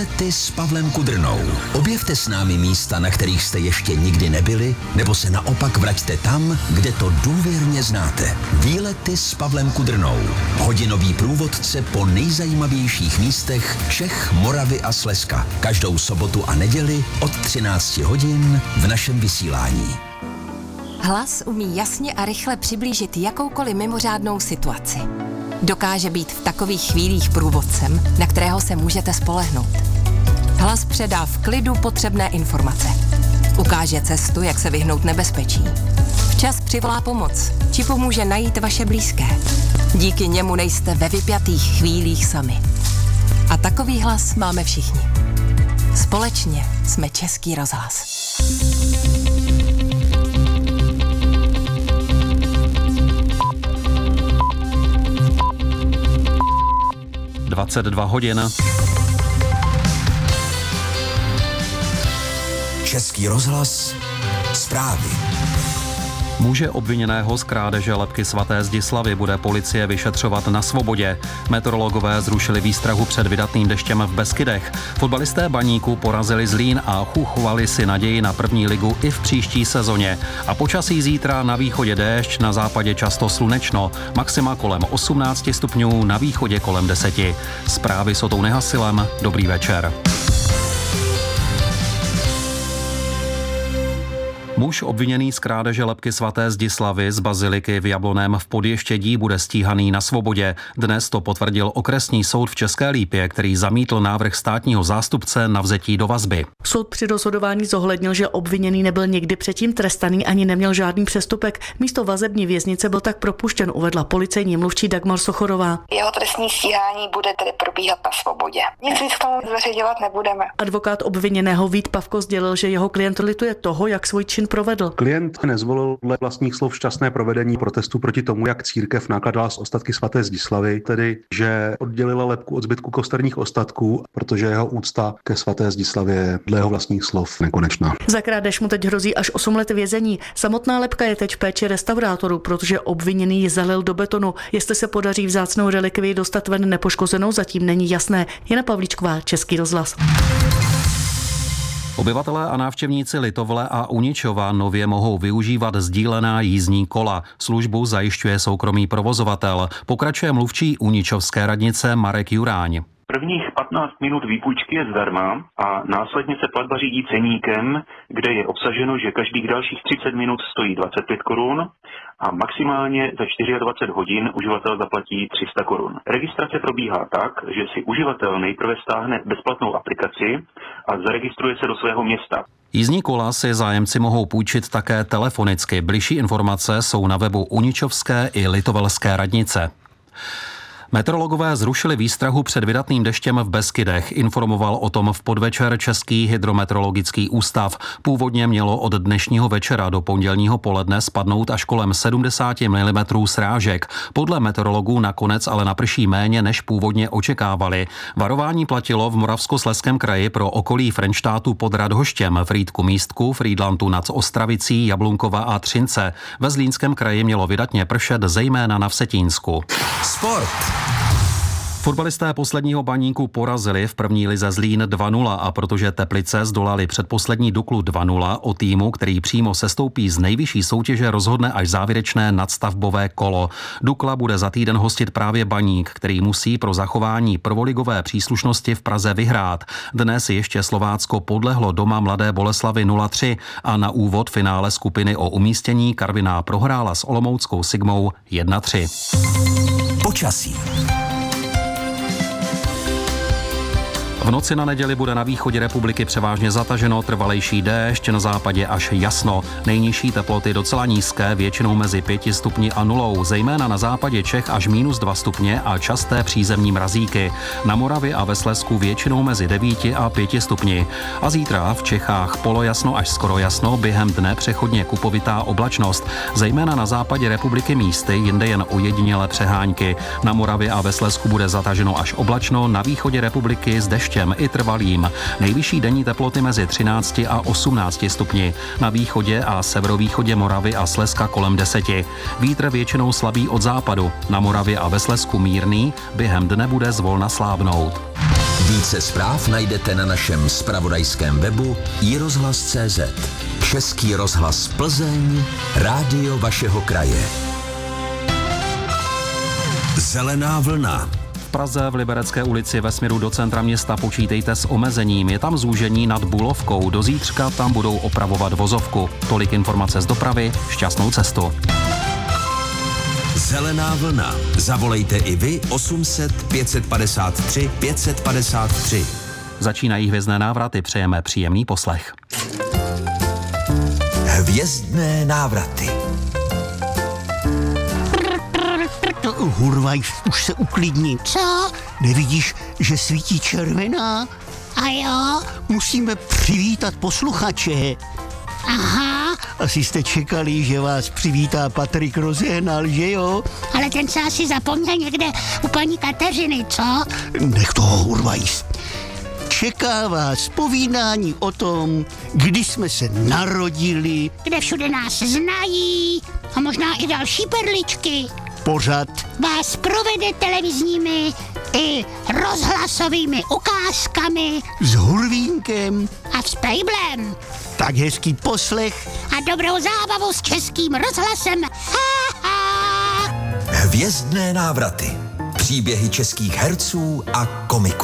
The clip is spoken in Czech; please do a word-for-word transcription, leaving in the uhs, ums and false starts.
Výlety s Pavlem Kudrnou. Objevte s námi místa, na kterých jste ještě nikdy nebyli, nebo se naopak vraťte tam, kde to důvěrně znáte. Výlety s Pavlem Kudrnou. Hodinový průvodce po nejzajímavějších místech Čech, Moravy a Slezska. Každou sobotu a neděli od třinácti hodin v našem vysílání. Hlas umí jasně a rychle přiblížit jakoukoliv mimořádnou situaci. Dokáže být v takových chvílích průvodcem, na kterého se můžete spolehnout. Hlas předá v klidu potřebné informace. Ukáže cestu, jak se vyhnout nebezpečí. Včas přivolá pomoc, či pomůže najít vaše blízké. Díky němu nejste ve vypjatých chvílích sami. A takový hlas máme všichni. Společně jsme Český rozhlas. dvacet dva hodin. Český rozhlas, zprávy. Muže obviněného z krádeže lebky svaté Zdislavy bude policie vyšetřovat na svobodě. Meteorologové zrušili výstrahu před vydatným deštěm v Beskydech. Fotbalisté Baníku porazili Zlín a uchovali si naději na první ligu i v příští sezóně. A počasí zítra: na východě déšť, na západě často slunečno. Maxima kolem osmnáct stupňů, na východě kolem deseti. Zprávy s Otou Nehasilem. Dobrý večer. Muž obviněný z krádeže lebky svaté Zdislavy z baziliky v Jablonném v Podještědí bude stíhaný na svobodě. Dnes to potvrdil okresní soud v České Lípě, který zamítl návrh státního zástupce na vzetí do vazby. Soud při rozhodování zohlednil, že obviněný nebyl nikdy předtím trestaný ani neměl žádný přestupek. Místo vazební věznice byl tak propuštěn, uvedla policejní mluvčí Dagmar Sochorová. Jeho trestní stíhání bude tedy probíhat na svobodě. Nic víc k tomu zveřejňovat nebudeme. Advokát obviněného Vít Pavko sdělil, že jeho klient lituje toho, jak svůj čin provedl. Klient nezvolil dle vlastních slov šťastné provedení protestu proti tomu, jak církev nakladala s ostatky svaté Zdislavy, tedy že oddělila lebku od zbytku kosterních ostatků, protože jeho úcta ke svaté Zdislavě je dle jeho vlastních slov nekonečná. Za krádež mu teď hrozí až osm let vězení. Samotná lebka je teď v péči restaurátorů, protože obviněný ji zalil do betonu. Jestli se podaří vzácnou relikvii dostat ven nepoškozenou, zatím není jasné. Jana Pavlíčková, Český rozhlas. Obyvatelé a návštěvníci Litovle a Uničova nově mohou využívat sdílená jízdní kola. Službu zajišťuje soukromý provozovatel. Pokračuje mluvčí uničovské radnice Marek Juráň. Prvních patnáct minut výpůjčky je zdarma a následně se platba řídí ceníkem, kde je obsaženo, že každých dalších třicet minut stojí dvacet pět korun a maximálně za dvacet čtyři hodin uživatel zaplatí tři sta korun. Registrace probíhá tak, že si uživatel nejprve stáhne bezplatnou aplikaci a zaregistruje se do svého města. Jízdní kola si zájemci mohou půjčit také telefonicky. Bližší informace jsou na webu Uničovské i Litovelské radnice. Meteorologové zrušili výstrahu před vydatným deštěm v Beskydech. Informoval o tom v podvečer Český hydrometeorologický ústav. Původně mělo od dnešního večera do pondělního poledne spadnout až kolem sedmdesát milimetrů srážek. Podle meteorologů nakonec ale naprší méně, než původně očekávali. Varování platilo v Moravskoslezském kraji pro okolí Frenštátu pod Radhoštěm, Frýdku Místku, Frýdlantu nad Ostravicí, Jablunkova a Třince. Ve Zlínském kraji mělo vydatně pršet zejména na Vsetínsku. Sport. Fotbalisté posledního Baníku porazili v první lize Zlín dva nula a protože Teplice zdolali předposlední Duklu dva nula, o týmu, který přímo sestoupí z nejvyšší soutěže, rozhodne až závěrečné nadstavbové kolo. Dukla bude za týden hostit právě Baník, který musí pro zachování prvoligové příslušnosti v Praze vyhrát. Dnes ještě Slovácko podlehlo doma Mladé Boleslavi nula tři a na úvod finále skupiny o umístění Karviná prohrála s olomouckou Sigmou jedna tři. Počasí. V noci na neděli bude na východě republiky převážně zataženo, trvalejší déšť, na západě až jasno. Nejnižší teploty docela nízké, většinou mezi pěti stupni a nulou, zejména na západě Čech až minus dva stupně a časté přízemní mrazíky. Na Moravě a ve Slezsku většinou mezi devíti a pěti stupni. A zítra v Čechách polojasno až skoro jasno, během dne přechodně kupovitá oblačnost. Zejména na západě republiky místy, jinde jen ojedinělé přehánky. Na Moravě a ve Slezsku bude zataženo až oblačno, na východě republiky s deštěm i trvalým. Nejvyšší denní teploty mezi třinácti a osmnácti stupni. Na východě a severovýchodě Moravy a Slezska kolem deseti. Vítr většinou slabý od západu. Na Moravě a ve Slezsku mírný, během dne bude zvolna slábnout. Více zpráv najdete na našem zpravodajském webu i rozhlas tečka cé zet. Český rozhlas Plzeň, rádio vašeho kraje. Zelená vlna. V Praze v Liberecké ulici ve směru do centra města počítejte s omezením. Je tam zúžení nad Bulovkou. Do zítřka tam budou opravovat vozovku. Tolik informace z dopravy. Šťastnou cestu. Zelená vlna. Zavolejte i vy osm set pět padesát tři pět padesát tři. Začínají hvězdné návraty. Přejeme příjemný poslech. Hvězdné návraty. Hurvaj, už se uklidni. Co? Nevidíš, že svítí červená? A jo? Musíme přivítat posluchače. Aha. Asi jste čekali, že vás přivítá Patrik Rozehnal, že jo? Ale ten se asi zapomněl někde u paní Kateřiny, co? Nech toho, Hurvajs. Čeká vás povídání o tom, kdy jsme se narodili. Kde všude nás znají a možná i další perličky. Pořad vás provede televizními i rozhlasovými ukázkami s Hurvínkem a s Pejblem. Tak hezký poslech a dobrou zábavu s Českým rozhlasem. Ha, ha. Hvězdné návraty. Příběhy českých herců a komiků.